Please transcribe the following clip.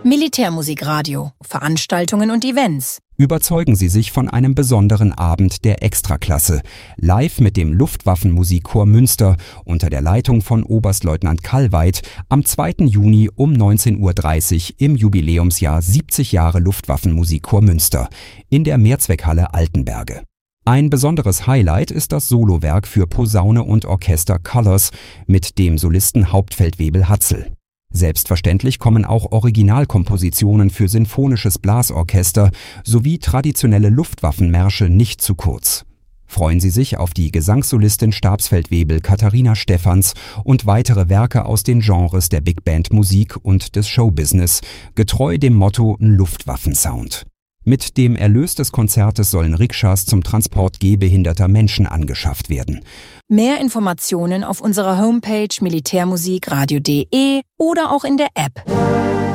Militärmusikradio, Veranstaltungen und Events. Überzeugen Sie sich von einem besonderen Abend der Extraklasse. Live mit dem Luftwaffenmusikchor Münster unter der Leitung von Oberstleutnant Kallweit am 2. Juni um 19:30 Uhr im Jubiläumsjahr 70 Jahre Luftwaffenmusikchor Münster in der Mehrzweckhalle Altenberge. Ein besonderes Highlight ist das Solowerk für Posaune und Orchester Colors mit dem Solisten Hauptfeldwebel Hatzel. Selbstverständlich kommen auch Originalkompositionen für sinfonisches Blasorchester sowie traditionelle Luftwaffenmärsche nicht zu kurz. Freuen Sie sich auf die Gesangssolistin Stabsfeldwebel Katharina Stephans und weitere Werke aus den Genres der Big Band Musik und des Showbusiness, getreu dem Motto Luftwaffensound. Mit dem Erlös des Konzertes sollen Rikschas zum Transport gehbehinderter Menschen angeschafft werden. Mehr Informationen auf unserer Homepage militärmusikradio.de oder auch in der App.